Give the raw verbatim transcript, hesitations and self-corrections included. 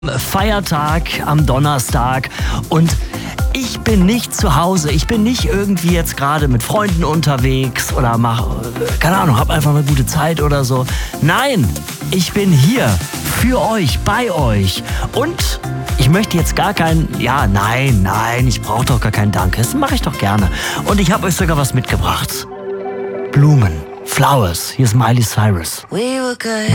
Feiertag am Donnerstag und ich bin nicht zu Hause. Ich bin nicht irgendwie jetzt gerade mit Freunden unterwegs oder mach, keine Ahnung, hab einfach eine gute Zeit oder so. Nein, ich bin hier für euch, bei euch und ich möchte jetzt gar keinen, ja, nein, nein, ich brauche doch gar keinen Dank. Das mache ich doch gerne. Und ich habe euch sogar was mitgebracht. Blumen, Flowers. Hier ist Miley Cyrus. We were good.